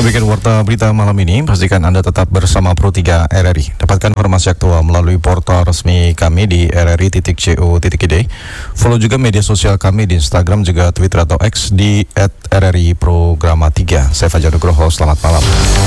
Demikian warta berita malam ini. Pastikan Anda tetap bersama Pro 3 RRI. Dapatkan informasi aktual melalui portal resmi kami di rri.co.id. Follow juga media sosial kami di Instagram juga Twitter atau X di @RRI Programa 3. Saya Fajar Nugroho, selamat malam.